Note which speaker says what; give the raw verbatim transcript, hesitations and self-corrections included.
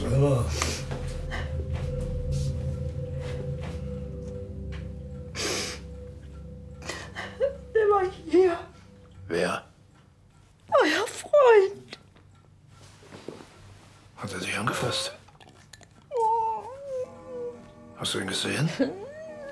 Speaker 1: So.
Speaker 2: Der war hier.
Speaker 1: Wer?
Speaker 2: Euer Freund.
Speaker 1: Hat er dich angefasst? Hast du ihn gesehen?